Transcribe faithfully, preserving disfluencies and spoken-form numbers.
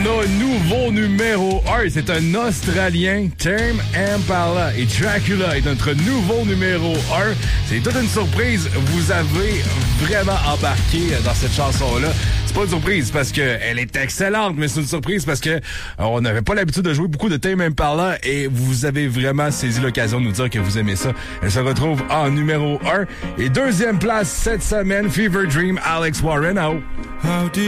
notre nouveau numéro un. C'est un Australien, Tame Impala. Et Dracula est notre nouveau numéro un. C'est toute une surprise. Vous avez vraiment embarqué dans cette chanson-là. C'est pas une surprise parce qu'elle est excellente, mais c'est une surprise parce que on n'avait pas l'habitude de jouer beaucoup de Tame Impala et vous avez vraiment saisi l'occasion de nous dire que vous aimez ça. Elle se retrouve en numéro un. Et deuxième place cette semaine, Fever Dream, Alex Warren. Oh.